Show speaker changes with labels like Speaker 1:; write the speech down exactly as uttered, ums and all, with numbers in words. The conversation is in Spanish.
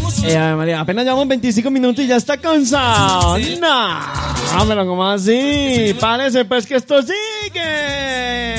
Speaker 1: Eh, María, apenas llevamos veinticinco minutos y ya está cansado. No, pero ¿cómo así? Parece pues que esto sigue.